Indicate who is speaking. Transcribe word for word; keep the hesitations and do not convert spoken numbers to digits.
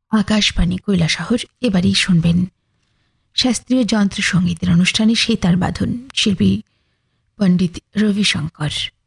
Speaker 1: আকাশবাণী কৈলাসহর। এবারেই শুনবেন শাস্ত্রীয় যন্ত্রসঙ্গীতের অনুষ্ঠানে সেতার বাদন, শিল্পী পণ্ডিত রবিশঙ্কর।